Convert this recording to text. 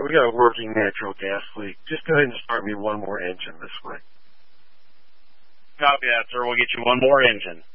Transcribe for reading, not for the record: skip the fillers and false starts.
got a working natural gas leak. Just go ahead and start me one more engine this way. Copy that, sir. We'll get you one more engine.